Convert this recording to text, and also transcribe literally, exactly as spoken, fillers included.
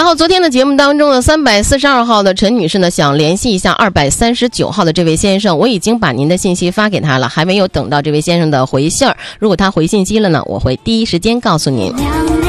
后昨天的节目当中呢，三百四十二号的陈女士呢想联系一下二百三十九号的这位先生，我已经把您的信息发给他了，还没有等到这位先生的回信儿。如果他回信息了呢，我会第一时间告诉您。